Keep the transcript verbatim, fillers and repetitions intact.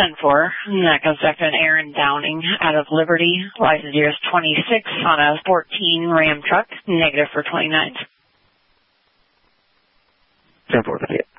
ten four. That comes back to an Aaron Downing out of Liberty. License year is twenty-six on a fourteen Ram truck. Negative for twenty-nine. ten four, fifty-eight.